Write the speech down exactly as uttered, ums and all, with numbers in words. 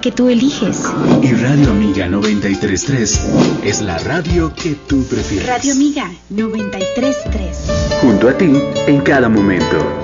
que tú eliges. Y Radio Amiga noventa y tres punto tres es la radio que tú prefieres. Radio Amiga noventa y tres punto tres. Junto a ti en cada momento.